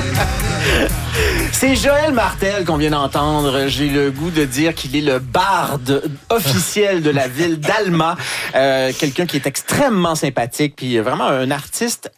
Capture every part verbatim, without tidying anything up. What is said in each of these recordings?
C'est Joël Martel qu'on vient d'entendre. J'ai le goût de dire qu'il est le barde officiel de la ville d'Alma. Euh, quelqu'un qui est extrêmement sympathique, puis vraiment un artiste,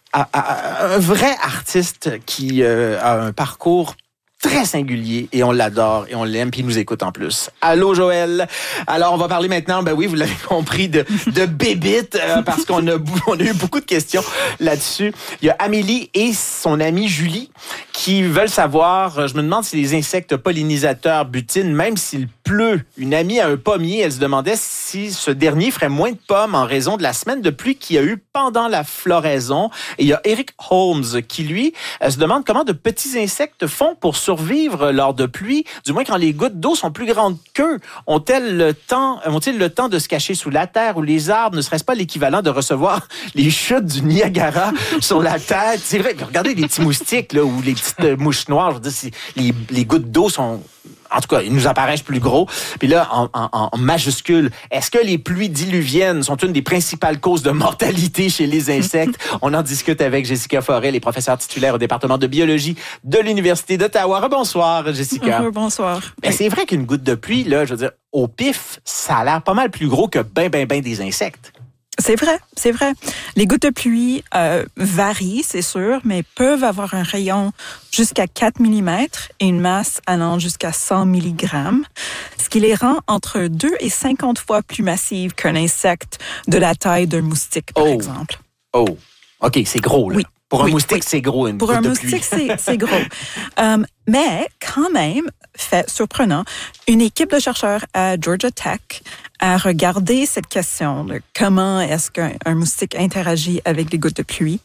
un vrai artiste qui euh, a un parcours très singulier et on l'adore et on l'aime puis il nous écoute en plus. Allô Joël. Alors on va parler maintenant, ben oui vous l'avez compris, de de bébites euh, parce qu'on a on a eu beaucoup de questions là-dessus. Il y a Amélie et son amie Julie qui veulent savoir, je me demande si les insectes pollinisateurs butinent même s'il pleut. Une amie a un pommier, elle se demandait si ce dernier ferait moins de pommes en raison de la semaine de pluie qu'il y a eu pendant la floraison. Et il y a Eric Holmes qui lui se demande comment de petits insectes font pour survivre lors de pluie, du moins quand les gouttes d'eau sont plus grandes qu'eux. Ont-elles le temps, ont-ils le temps de se cacher sous la terre ou les arbres? Ne serait-ce pas l'équivalent de recevoir les chutes du Niagara sur la tête? C'est vrai, regardez les petits moustiques là, ou les petites mouches noires, je veux dire, les, les gouttes d'eau sont... En tout cas, ils nous apparaissent plus gros. Puis là, en, en, en majuscule, est-ce que les pluies diluviennes sont une des principales causes de mortalité chez les insectes? On en discute avec Jessica Forel, les professeurs titulaires au département de biologie de l'Université d'Ottawa. Bonsoir, Jessica. Bonsoir. Mais c'est vrai qu'une goutte de pluie, là, je veux dire, au pif, ça a l'air pas mal plus gros que ben, ben, ben des insectes. C'est vrai, c'est vrai. Les gouttes de pluie euh, varient, c'est sûr, mais peuvent avoir un rayon jusqu'à quatre millimètres et une masse allant jusqu'à cent milligrammes, ce qui les rend entre deux et cinquante fois plus massives qu'un insecte de la taille d'un moustique, par oh. exemple. Oh, OK, c'est gros, là. Oui. Pour un oui, moustique, oui. c'est gros, une Pour goutte un de moustique, pluie. c'est, c'est gros. um, mais quand même, fait surprenant, une équipe de chercheurs à Georgia Tech a regardé cette question de comment est-ce qu'un un moustique interagit avec les gouttes de pluie.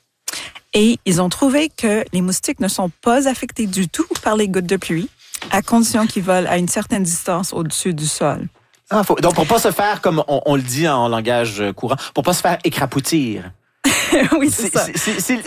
Et ils ont trouvé que les moustiques ne sont pas affectés du tout par les gouttes de pluie, à condition qu'ils volent à une certaine distance au-dessus du sol. Ah, faut, donc, pour pas se faire, comme on, on le dit en langage courant, pour pas se faire écrapoutir. Oui, c'est, c'est ça. C'est, c'est, c'est,